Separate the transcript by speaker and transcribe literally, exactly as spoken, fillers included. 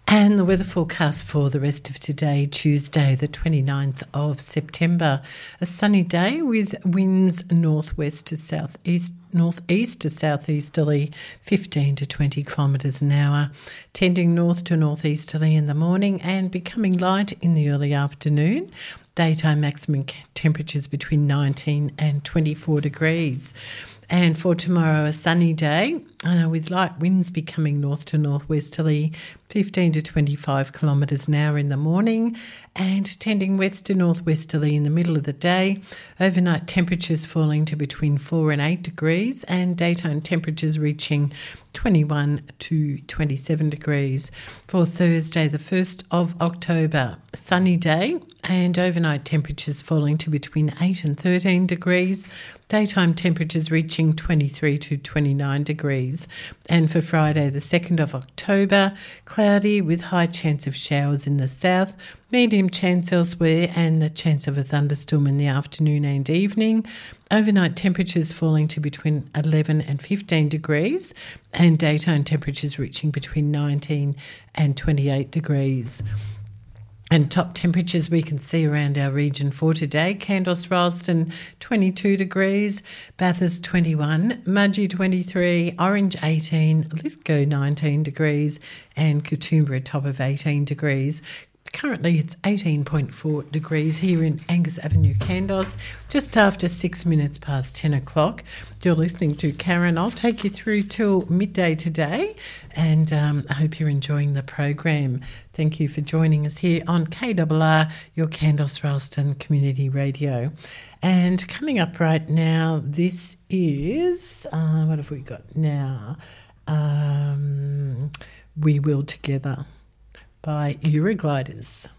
Speaker 1: And the weather forecast for the rest of today, Tuesday, the twenty-ninth of September. A sunny day with winds northwest to southeast, northeast to southeasterly, fifteen to twenty kilometres an hour, tending north to northeasterly in the morning and becoming light in the early afternoon. Daytime maximum temperatures between nineteen and twenty-four degrees. And for tomorrow, a sunny day uh, with light winds becoming north to northwesterly, fifteen to twenty-five kilometres an hour in the morning and tending west to northwesterly in the middle of the day. Overnight temperatures falling to between four and eight degrees and daytime temperatures reaching twenty-one to twenty-seven degrees. For Thursday, the first of October, a sunny day and overnight temperatures falling to between eight and thirteen degrees. Daytime temperatures reaching twenty-three to twenty-nine degrees. And for Friday, the second of October, cloudy with high chance of showers in the south, medium chance elsewhere, and the chance of a thunderstorm in the afternoon and evening. Overnight temperatures falling to between eleven and fifteen degrees, and daytime temperatures reaching between nineteen and twenty-eight degrees. And top temperatures we can see around our region for today: Kandos Ralston twenty-two degrees, Bathurst twenty-one, Mudgee twenty-three, Orange eighteen, Lithgow nineteen degrees, and Katoomba a top of eighteen degrees. Currently it's eighteen point four degrees here in Angus Avenue, Kandos, just after six minutes past ten o'clock. You're listening to Karen. I'll take you through till midday today, and um, I hope you're enjoying the program. Thank you for joining us here on K R R, your Kandos Ralston Community Radio. And coming up right now, this is, uh, what have we got now? Um, We Will Together by Eurogliders.